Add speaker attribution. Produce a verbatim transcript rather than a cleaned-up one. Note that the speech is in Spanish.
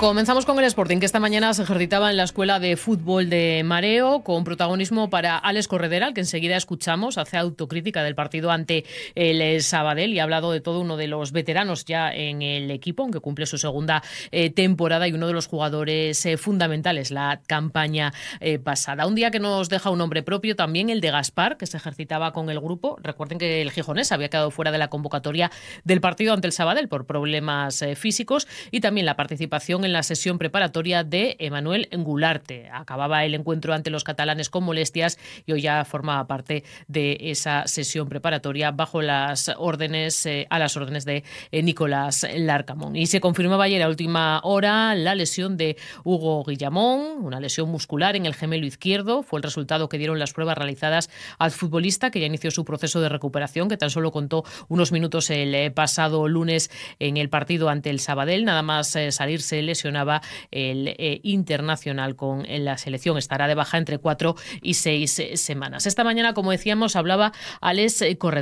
Speaker 1: Comenzamos con el Sporting, que esta mañana se ejercitaba en la Escuela de Fútbol de Mareo, con protagonismo para Alex Corredera, al que enseguida escuchamos, hace autocrítica del partido ante el Sabadell y ha hablado de todo, uno de los veteranos ya en el equipo, aunque cumple su segunda eh, temporada y uno de los jugadores eh, fundamentales la campaña eh, pasada. Un día que nos deja un nombre propio, también el de Gaspar, que se ejercitaba con el grupo. Recuerden que el gijonés había quedado fuera de la convocatoria del partido ante el Sabadell por problemas eh, físicos, y también la participación en la sesión preparatoria de Emanuel Ngularte. Acababa el encuentro ante los catalanes con molestias y hoy ya formaba parte de esa sesión preparatoria bajo las órdenes, eh, a las órdenes de eh, Nicolás Larcamón. Y se confirmaba ayer a última hora la lesión de Hugo Guillamón, una lesión muscular en el gemelo izquierdo. Fue el resultado que dieron las pruebas realizadas al futbolista, que ya inició su proceso de recuperación, que tan solo contó unos minutos el eh, pasado lunes en el partido ante el Sabadell. Nada más eh, salirse lesionaba el eh, internacional con la selección. Estará de baja entre cuatro y seis eh, semanas. Esta mañana, como decíamos, hablaba Alex Corredera.